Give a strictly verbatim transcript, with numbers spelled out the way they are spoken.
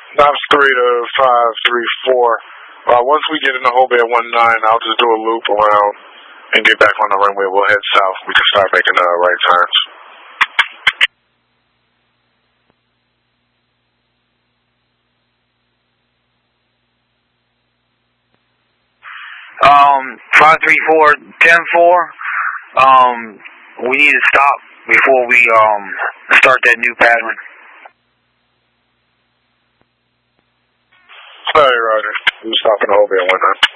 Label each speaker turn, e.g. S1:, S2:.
S1: Knops three to five three four. Uh, once we get in the Hobie at one nine, I'll just do a loop around and get back on the runway. We'll head south. We can start making uh, right turns.
S2: Um, five three four, ten four. Um, we need to stop before we um start that new pattern.
S1: Sorry, Roger. We'll stop in the Hobie at one nine.